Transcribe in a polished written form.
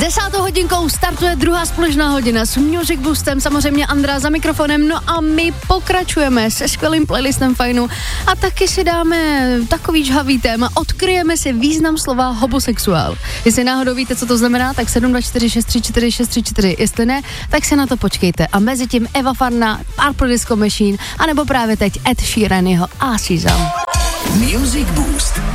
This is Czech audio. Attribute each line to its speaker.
Speaker 1: 10. hodinkou startuje druhá společná hodina s Music Boostem, samozřejmě Andra za mikrofonem, no a my pokračujeme se skvělým playlistem fajnu a taky si dáme takový žhavý téma, odkryjeme si význam slova homosexuál. Jestli náhodou víte, co to znamená, tak 724634634, jestli ne, tak se na to počkejte a mezi tím Eva Farna, Purple Disco Machine, anebo právě teď Ed Sheeran, jeho Asizam.
Speaker 2: Music Boost